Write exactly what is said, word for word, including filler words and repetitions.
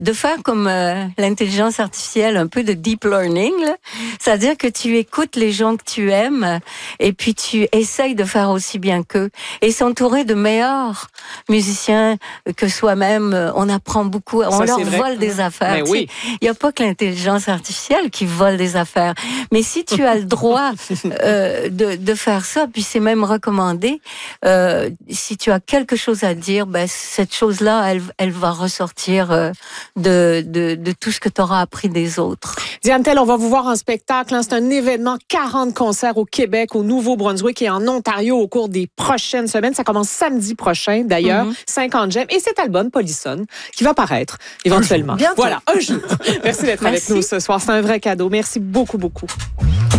de faire comme euh, l'intelligence artificielle, un peu de deep learning, là. C'est-à-dire que tu écoutes les gens que tu aimes et puis tu essayes de faire aussi bien qu'eux. Et s'entourer de meilleurs musiciens que soi-même, on apprend beaucoup. On Ça, leur c'est vrai. vole des affaires. Mais oui. Il n'y a pas que l'intelligence artificielle qui vole des affaires. Mais si tu as le droit euh, de, de faire ça, puis c'est même recommandé, euh, si tu as quelque chose à dire, ben, cette chose-là, elle, elle va ressortir euh, de, de, de tout ce que tu auras appris des autres. Diane Tell, on va vous voir en spectacle. Hein. C'est un événement, quarante concerts au Québec, au Nouveau-Brunswick et en Ontario au cours des prochaines semaines. Ça commence samedi prochain, d'ailleurs, mm-hmm. cinquante J'aime. Et cet album, Polysone, qui va paraître éventuellement. Bientôt. Voilà, un jour. Merci d'être Merci. avec nous ce soir. C'est un vrai cadeau. Merci beaucoup, beaucoup.